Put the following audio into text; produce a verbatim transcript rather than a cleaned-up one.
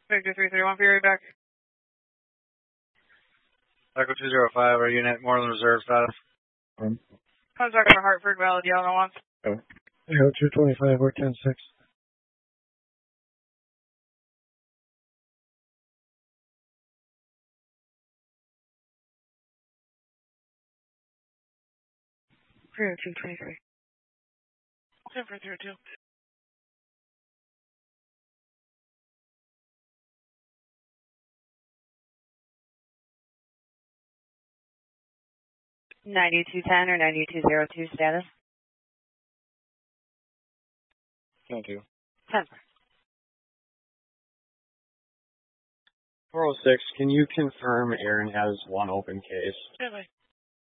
Victor three three one for your back. Echo two zero five, our unit more than reserve status. Um, Contact for Hartford, valid yellow one. oh. Echo two twenty-five, we're ten six. three oh two twenty-three. ten for three oh two. ninety-two ten or ninety-two oh two status? Thank you. ten. four oh six, can you confirm Aaron has one open case? Yeah, bye.